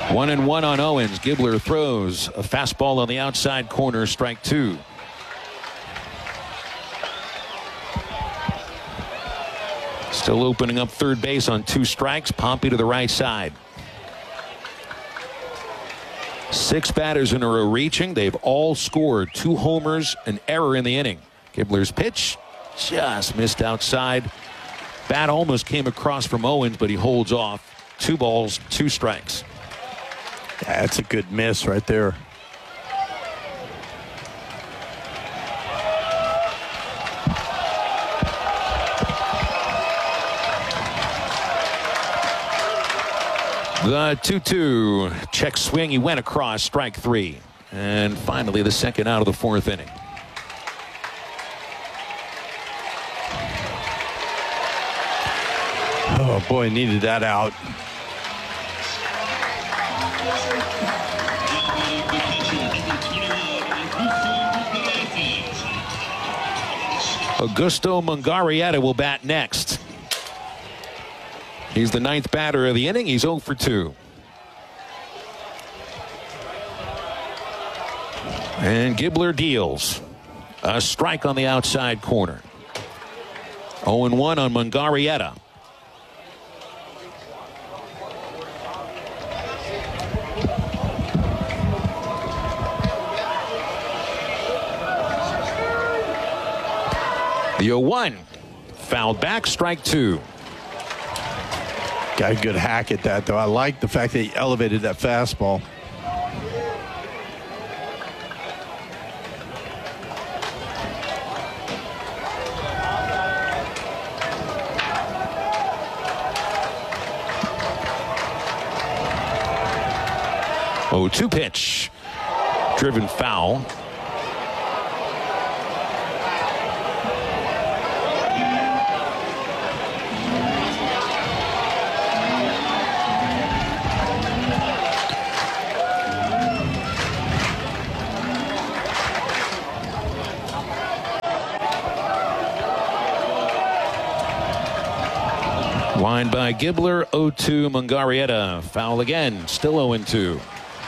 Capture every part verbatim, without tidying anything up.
One and one on Owens. Gibler throws a fastball on the outside corner, strike two. Still opening up third base on two strikes. Pompey to the right side. Six batters in a row reaching. They've all scored two homers, an error in the inning. Gibler's pitch just missed outside. Bat almost came across from Owens, but he holds off. Two balls, two strikes. Yeah, that's a good miss right there. The two two check swing. He went across, strike three. And finally the second out of the fourth inning. Oh, boy, needed that out. Augusto Mungarrieta will bat next. He's the ninth batter of the inning. He's oh for two. And Gibler deals a strike on the outside corner. oh and one on Mungarrieta. The oh one fouled back, strike two. Got a good hack at that, though. I like the fact that he elevated that fastball. oh two pitch. Driven foul. Line by Gibler, oh two Mungarrieta. Foul again, still oh and two.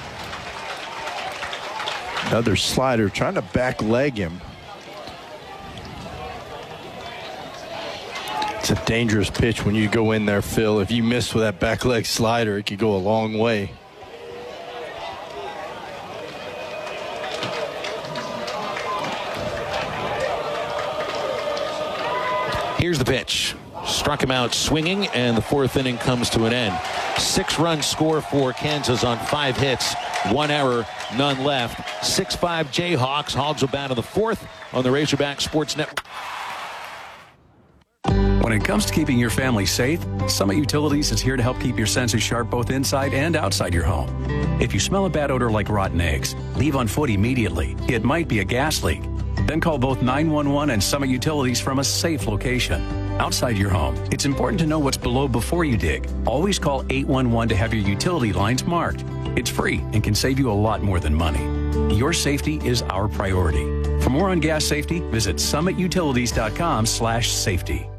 Another slider, trying to back leg him. It's a dangerous pitch when you go in there, Phil. If you miss with that back leg slider, it could go a long way. Here's the pitch. Struck him out swinging, and the fourth inning comes to an end. Six-run score for Kansas on five hits. One error, none left. six five Jayhawks. Hogs will bat in the fourth on the Razorback Sports Network. When it comes to keeping your family safe, Summit Utilities is here to help keep your senses sharp both inside and outside your home. If you smell a bad odor like rotten eggs, leave on foot immediately. It might be a gas leak. Then call both nine one one and Summit Utilities from a safe location. Outside your home, it's important to know what's below before you dig. Always call eight one one to have your utility lines marked. It's free and can save you a lot more than money. Your safety is our priority. For more on gas safety, visit summit utilities dot com slash safety.